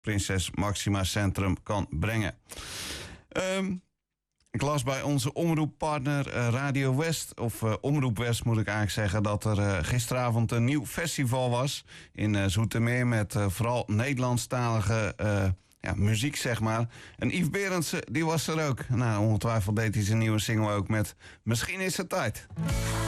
Prinses Maxima Centrum kan brengen. Ik las bij onze omroeppartner Radio West, of Omroep West moet ik eigenlijk zeggen, dat er gisteravond een nieuw festival was in Zoetermeer met vooral Nederlandstalige muziek, zeg maar. En Yves Berendsen, die was er ook. Nou, ongetwijfeld deed hij zijn nieuwe single ook met Misschien is het tijd.